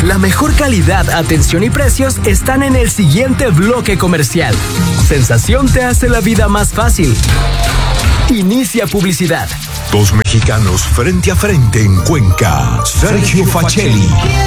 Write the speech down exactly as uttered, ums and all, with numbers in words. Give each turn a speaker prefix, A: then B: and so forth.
A: La mejor calidad, atención y precios están en el siguiente bloque comercial. Sensación te hace la vida más fácil. Inicia publicidad.
B: Dos mexicanos frente a frente en Cuenca. Sergio Facelli